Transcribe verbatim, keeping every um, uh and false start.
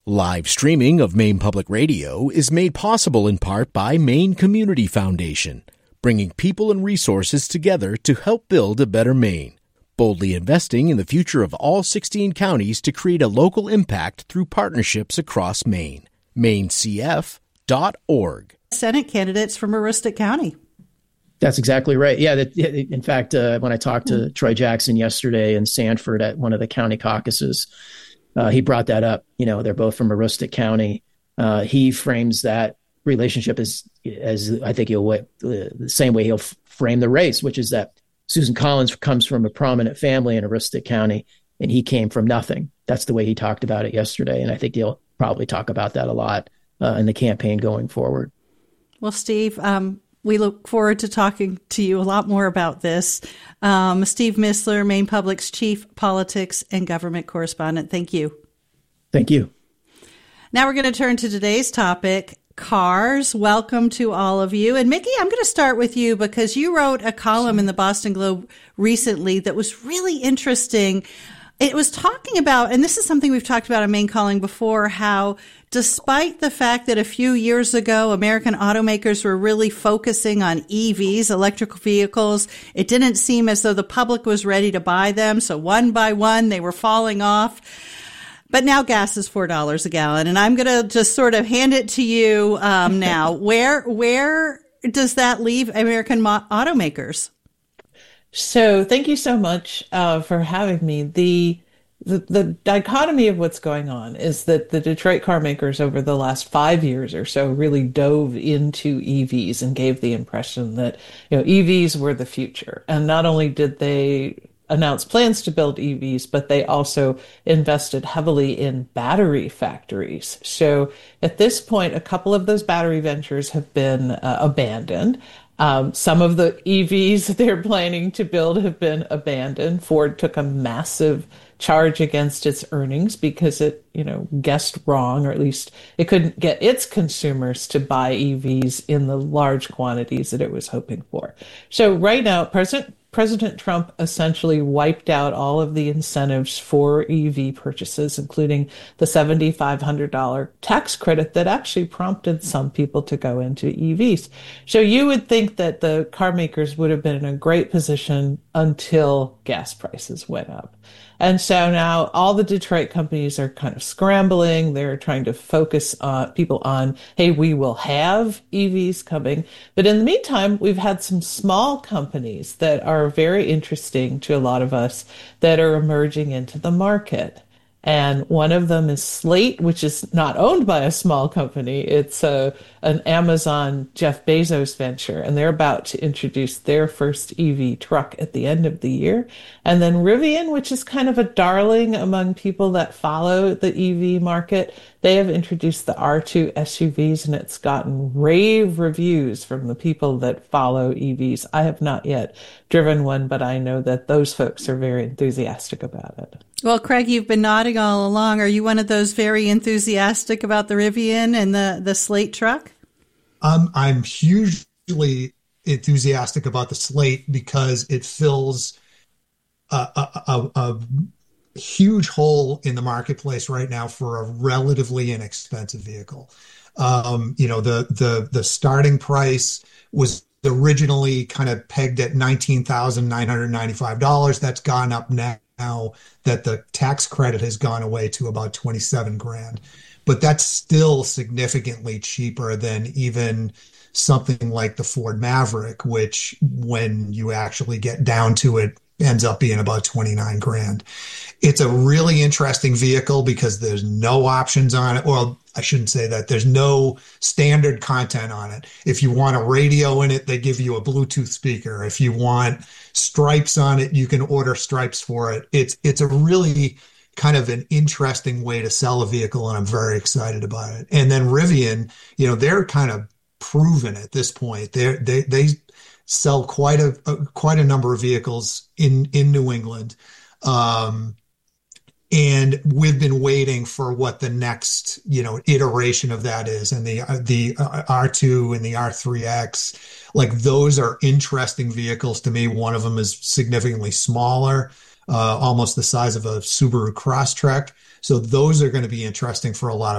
Live streaming of Maine Public Radio is made possible in part by Maine Community Foundation, bringing people and resources together to help build a better Maine, boldly investing in the future of all sixteen counties to create a local impact through partnerships across Maine. maine c f dot org. Senate candidates from Aroostook County. That's exactly right. Yeah. That, in fact, uh, when I talked to mm-hmm. Troy Jackson yesterday in Sanford at one of the county caucuses, uh, he brought that up. You know, they're both from Aroostook County. Uh, he frames that relationship as, as I think he'll uh, the same way he'll f- frame the race, which is that Susan Collins comes from a prominent family in Aroostook County, and he came from nothing. That's the way he talked about it yesterday, and I think he'll probably talk about that a lot uh, in the campaign going forward. Well, Steve, um, we look forward to talking to you a lot more about this. Um, Steve Mistler, Maine Public's Chief Politics and Government Correspondent. Thank you. Thank you. Now we're going to turn to today's topic, cars. Welcome to all of you. And Mickey, I'm going to start with you because you wrote a column in the Boston Globe recently that was really interesting. It was talking about, and this is something we've talked about on Maine Calling before, how despite the fact that a few years ago, American automakers were really focusing on E Vs, electrical vehicles, it didn't seem as though the public was ready to buy them. So one by one, they were falling off. But now gas is four dollars a gallon. And I'm going to just sort of hand it to you um, now. Where, where does that leave American mo- automakers? So thank you so much uh, for having me. The, the the dichotomy of what's going on is that the Detroit car makers over the last five years or so really dove into E Vs and gave the impression that, you know, E Vs were the future. And not only did they announce plans to build E Vs, but they also invested heavily in battery factories. So at this point, a couple of those battery ventures have been uh, abandoned. Um, some of the E Vs they're planning to build have been abandoned. Ford took a massive charge against its earnings because it, you know, guessed wrong, or at least it couldn't get its consumers to buy E Vs in the large quantities that it was hoping for. So right now, President President Trump essentially wiped out all of the incentives for E V purchases, including the seven thousand five hundred dollars tax credit that actually prompted some people to go into E Vs. So you would think that the car makers would have been in a great position until gas prices went up. And so now all the Detroit companies are kind of scrambling. They're trying to focus uh, people on, hey, we will have E Vs coming. But in the meantime, we've had some small companies that are very interesting to a lot of us that are emerging into the market. And one of them is Slate, which is not owned by a small company. It's a, an Amazon Jeff Bezos venture, and they're about to introduce their first E V truck at the end of the year. And then Rivian, which is kind of a darling among people that follow the E V market, they have introduced the R two S U Vs, and it's gotten rave reviews from the people that follow E Vs. I have not yet driven one, but I know that those folks are very enthusiastic about it. Well, Craig, you've been nodding all along. Are you one of those very enthusiastic about the Rivian and the, the Slate truck? Um, I'm hugely enthusiastic about the Slate because it fills a, a, a, a huge hole in the marketplace right now for a relatively inexpensive vehicle. Um, you know, the the the starting price was originally kind of pegged at nineteen thousand nine hundred ninety-five dollars. That's gone up now. Now that the tax credit has gone away to about twenty-seven grand, but that's still significantly cheaper than even something like the Ford Maverick, which when you actually get down to it ends up being about twenty-nine grand. It's a really interesting vehicle because there's no options on it. Well, I shouldn't say that. There's no standard content on it. If you want a radio in it, they give you a Bluetooth speaker. If you want stripes on it, you can order stripes for it. It's it's a really kind of an interesting way to sell a vehicle, and I'm very excited about it. And then Rivian, you know, they're kind of proven at this point. They they they sell quite a, a quite a number of vehicles in in New England. Um, And we've been waiting for what the next, you know, iteration of that is. And the the R two and the R three X, like those are interesting vehicles to me. One of them is significantly smaller, uh, almost the size of a Subaru Crosstrek. So those are going to be interesting for a lot of